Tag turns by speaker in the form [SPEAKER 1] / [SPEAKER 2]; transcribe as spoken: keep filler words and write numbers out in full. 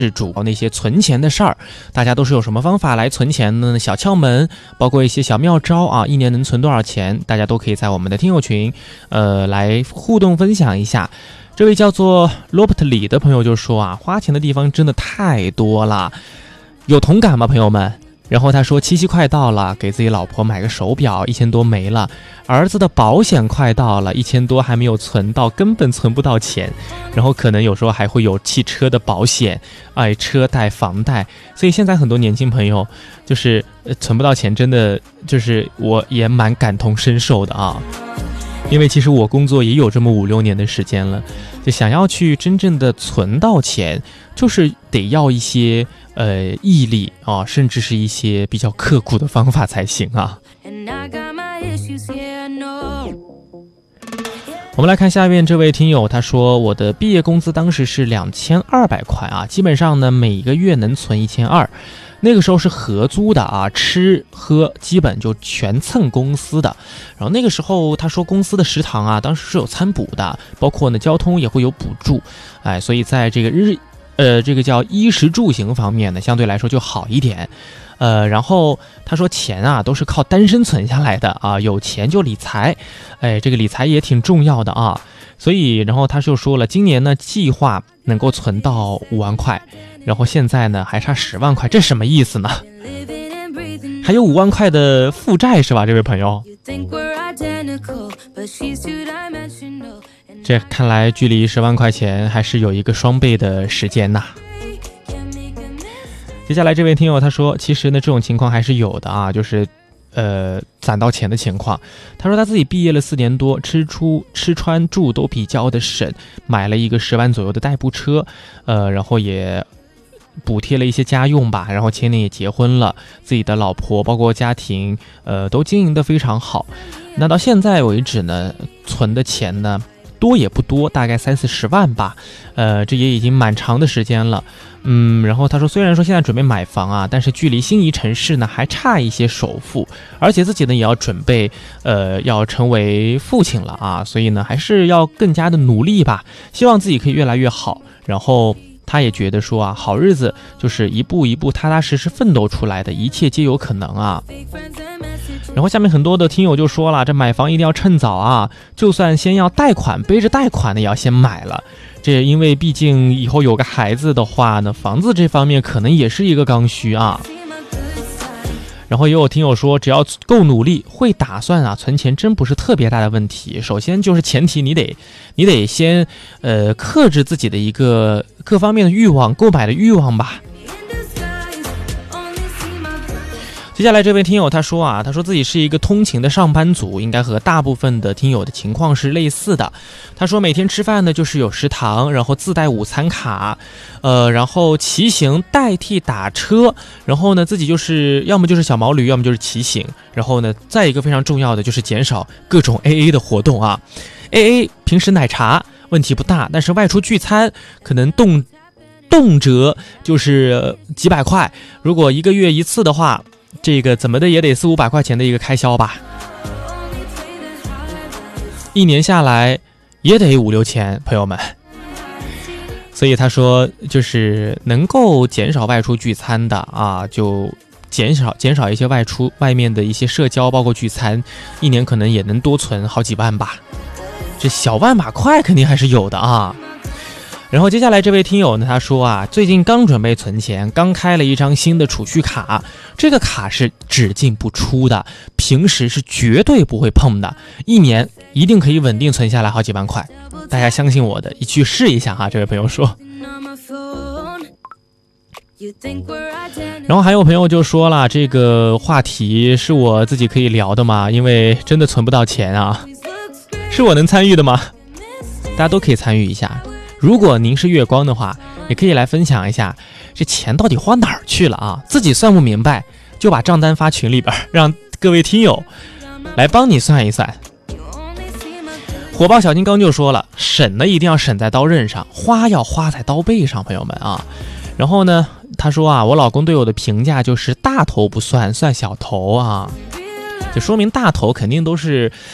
[SPEAKER 1] 主那些存钱的事儿，大家都是有什么方法来存钱呢？小窍门，包括一些小妙招啊，一年能存多少钱，大家都可以在我们的听友群，呃，来互动分享一下。这位叫做 Robert 李的朋友就说啊，花钱的地方真的太多了，有同感吗，朋友们？然后他说七夕快到了，给自己老婆买个手表，一千多没了。儿子的保险快到了，一千多还没有存到，根本存不到钱。然后可能有时候还会有汽车的保险，哎，车贷、房贷。所以现在很多年轻朋友就是、呃、存不到钱，真的就是我也蛮感同身受的啊。因为其实我工作也有这么五六年的时间了，就想要去真正的存到钱，就是得要一些呃毅力啊，甚至是一些比较刻苦的方法才行啊。我们来看下面这位听友，他说我的毕业工资当时是两千二百块啊，基本上呢每个月能存一千二。那个时候是合租的啊，吃喝基本就全蹭公司的。然后那个时候他说公司的食堂啊，当时是有餐补的，包括呢交通也会有补助，哎，所以在这个日呃这个叫衣食住行方面呢，相对来说就好一点。呃，然后他说钱啊都是靠单身存下来的啊，有钱就理财，哎，这个理财也挺重要的啊。所以，然后他就说了，今年呢计划能够存到五万块，然后现在呢还差十万块，这什么意思呢？还有五万块的负债是吧，这位朋友？这看来距离十万块钱还是有一个双倍的时间呐。接下来这位听友他说，其实呢这种情况还是有的啊，就是呃攒到钱的情况。他说他自己毕业了四年多，吃出吃穿住都比较的省，买了一个十万左右的代步车，呃，然后也补贴了一些家用吧，然后前年也结婚了，自己的老婆包括家庭，呃，都经营得非常好。那到现在为止呢，存的钱呢多也不多，大概三四十万吧，呃，这也已经蛮长的时间了。嗯，然后他说，虽然说现在准备买房啊，但是距离心仪城市呢还差一些首付，而且自己呢也要准备，呃，要成为父亲了啊，所以呢还是要更加的努力吧，希望自己可以越来越好。然后他也觉得说啊，好日子就是一步一步踏踏实实奋斗出来的，一切皆有可能啊。然后下面很多的听友就说了，这买房一定要趁早啊，就算先要贷款，背着贷款的也要先买了。这因为毕竟以后有个孩子的话呢，房子这方面可能也是一个刚需啊。然后也有听友说，只要够努力，会打算啊，存钱真不是特别大的问题。首先就是前提你得你得先呃克制自己的一个各方面的欲望，购买的欲望吧。接下来这位听友他说啊，他说自己是一个通勤的上班族，应该和大部分的听友的情况是类似的。他说每天吃饭呢就是有食堂，然后自带午餐卡，呃，然后骑行代替打车，然后呢自己就是要么就是小毛驴，要么就是骑行。然后呢再一个非常重要的就是减少各种 A A 的活动啊。A A 平时奶茶问题不大，但是外出聚餐可能动动辄就是几百块，如果一个月一次的话，这个怎么的也得四五百块钱的一个开销吧，一年下来也得五六千，朋友们。所以他说，就是能够减少外出聚餐的啊，就减少减少一些外出外面的一些社交，包括聚餐，一年可能也能多存好几万吧。这小万把块肯定还是有的啊。然后接下来这位听友呢，他说啊，最近刚准备存钱，刚开了一张新的储蓄卡，这个卡是只进不出的，平时是绝对不会碰的，一年一定可以稳定存下来好几万块，大家相信我的，一去试一下哈。这位朋友说。然后还有朋友就说了，这个话题是我自己可以聊的吗？因为真的存不到钱啊，是我能参与的吗？大家都可以参与一下。如果您是月光的话，也可以来分享一下这钱到底花哪儿去了啊，自己算不明白就把账单发群里边，让各位听友来帮你算一算。火爆小金刚就说了，省呢一定要省在刀刃上，花要花在刀背上，朋友们啊。然后呢他说啊，我老公对我的评价就是大头不算，算小头啊，就说明大头肯定都是